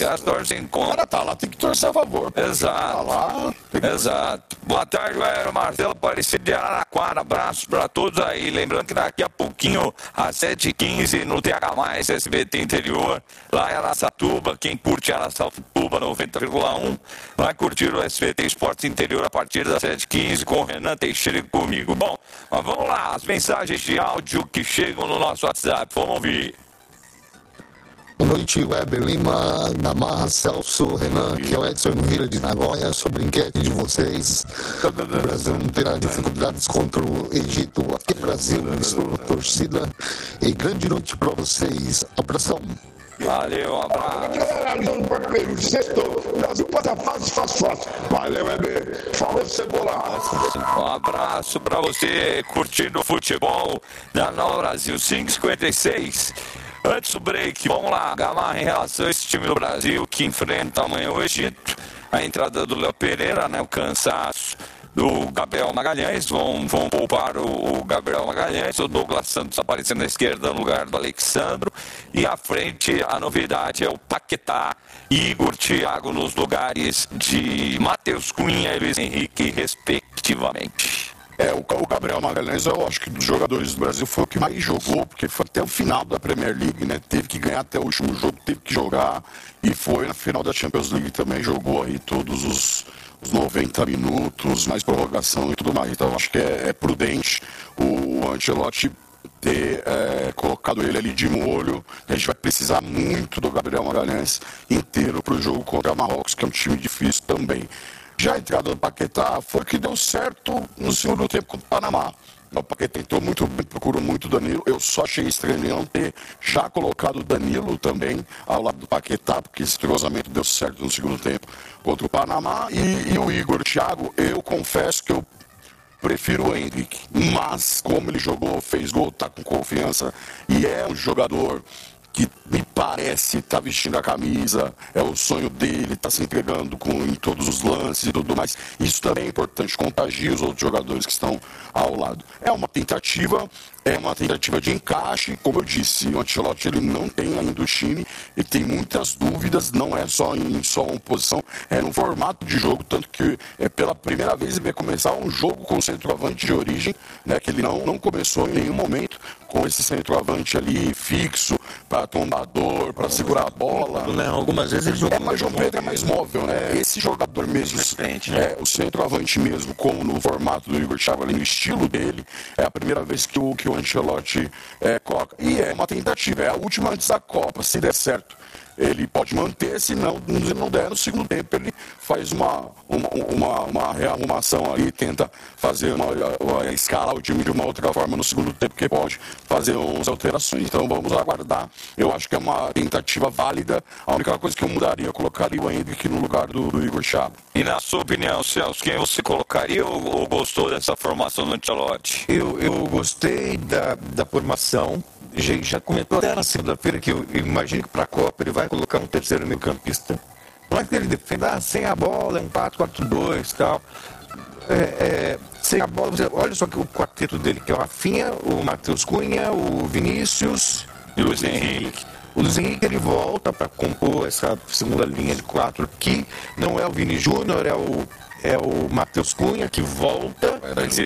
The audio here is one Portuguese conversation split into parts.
caras torcem O contra. cara tá lá, tem que torcer a favor. Exato. Tá lá, tem que... Exato. Boa tarde, Aero Marcelo Aparecido de Araraquara. Abraços pra todos aí. Lembrando que daqui a pouquinho, às 7h15, no TH+, SBT Interior, lá em Araçatuba. Quem curte Araçatuba 90,1 vai curtir o SBT Esportes Interior a partir das 7h15 com o Renan Teixeira e comigo. Bom, mas vamos lá. As mensagens de áudio que chegam no nosso WhatsApp. Vamos ouvir. Boa noite, Weber Lima, Gamarra, Celso, Renan, que é o Edson Vira de Nagoya, sobre a enquete de vocês. O Brasil não terá dificuldades contra o Egito. Aqui no Brasil, estou torcida. E grande noite para vocês. Abração. Valeu, um abraço. Realizando o Parque Peru, sexto, o Brasil passa a fácil. Valeu, Weber. Falou, Cebola. Um abraço pra você curtindo o futebol da Nova Brasil 556. Antes do break, vamos lá, Gamarra, em relação a esse time do Brasil que enfrenta amanhã o Egito, a entrada do Léo Pereira, né, o cansaço do Gabriel Magalhães, vão poupar o Gabriel Magalhães, o Douglas Santos aparecendo na esquerda no lugar do Alexandro, e à frente a novidade é o Paquetá e Igor Thiago nos lugares de Matheus Cunha e Luiz Henrique, respectivamente. O Gabriel Magalhães, eu acho que dos jogadores do Brasil foi o que mais jogou, porque foi até o final da Premier League, né? Teve que ganhar até o último jogo, teve que jogar, e foi na final da Champions League também, jogou aí todos os 90 minutos, mais prorrogação e tudo mais. Então eu acho que é prudente o Ancelotti ter colocado ele ali de molho. A gente vai precisar muito do Gabriel Magalhães inteiro para o jogo contra Marrocos, que é um time difícil também. Já a entrada do Paquetá foi o que deu certo no segundo tempo contra o Panamá. O Paquetá entrou muito bem, procurou muito o Danilo. Eu só achei estranho ele não ter já colocado o Danilo também ao lado do Paquetá, porque esse cruzamento deu certo no segundo tempo contra o Panamá. E o Igor Thiago, eu confesso que eu prefiro o Henrique. Mas, como ele jogou, fez gol, tá com confiança e é um jogador que me parece tá vestindo a camisa, é o sonho dele, tá se entregando em todos os lances e tudo mais. Isso também é importante, contagia os outros jogadores que estão ao lado. É uma tentativa de encaixe, como eu disse, o Ancelotti ele não tem ainda o time, ele tem muitas dúvidas, não é só em uma posição, é no formato de jogo, tanto que pela primeira vez ele vai começar um jogo com centroavante de origem, né, que ele não começou em nenhum momento com esse centroavante ali fixo, para tombador, para segurar a bola. Algumas vezes ele jogou. Mas João Pedro é mais móvel, né? Esse jogador mesmo, o centroavante mesmo, como no formato do Igor Thiago, ali no estilo dele, é a primeira vez que o Ancelotti coloca. E é uma tentativa, é a última antes da Copa, se der certo. Ele pode manter, se não der no segundo tempo, ele faz uma rearrumação ali, tenta fazer escalar o time de uma outra forma no segundo tempo, que pode fazer umas alterações. Então vamos aguardar. Eu acho que é uma tentativa válida. A única coisa que eu mudaria, eu colocaria o Henrique no lugar do Igor Thiago. E na sua opinião, Celso, quem você colocaria ou gostou dessa formação do Ancelotti? Eu gostei da formação. Já comentou até na segunda-feira que eu imagino que para a Copa ele vai colocar um terceiro meio-campista. Não é que ele defenda sem a bola, é um 4-4-2 e tal. Sem a bola, olha só que o quarteto dele, que é o Rafinha, o Matheus Cunha, o Vinícius E o Luiz Henrique. O Luiz Henrique ele volta para compor essa segunda linha de 4 que não é o Vini Júnior, é o Matheus Cunha que volta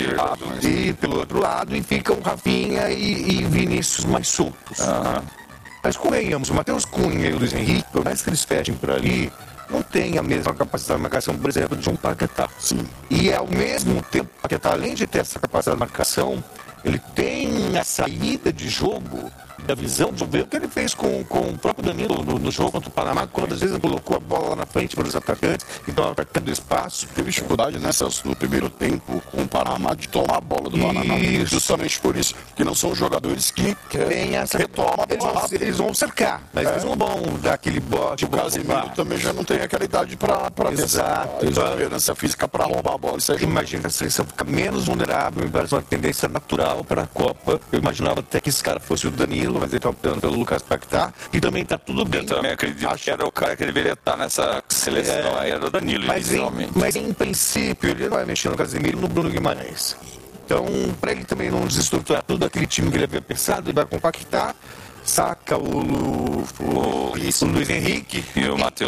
e pelo outro lado e fica o Rafinha e Vinícius mais soltos. Mas convenhamos, o Matheus Cunha e o Luiz Henrique, por mais que eles fechem por ali, não tem a mesma capacidade de marcação, por exemplo, de um Paquetá. Sim. E ao mesmo tempo, o Paquetá, além de ter essa capacidade de marcação, ele tem a saída de jogo da visão de ver o que ele fez com o próprio Danilo no jogo contra o Panamá, quantas vezes ele colocou a bola lá na frente para os atacantes, então atacando espaço. Teve dificuldade, né, Celso, no primeiro tempo com o Panamá de tomar a bola do Panamá. Justamente por isso, que não são jogadores que retomam a bola. Eles vão cercar, mas eles não vão dar aquele bote. O Casemiro também já não tem aquela idade para ter essa esperança física para roubar a bola. Imagina que a seleção fica menos vulnerável, me parece uma tendência natural para a Copa. Eu imaginava até que esse cara fosse o Danilo, mas ele está optando pelo Lucas Paquetá e também está tudo bem. Eu também acredito que era o cara que deveria estar nessa seleção aí, era o Danilo, inicialmente. Mas em princípio ele vai mexer no Casemiro e no Bruno Guimarães. Então, para ele também não desestruturar todo aquele time que ele havia pensado, ele vai compactar, saca o Luiz Henrique e o Matheus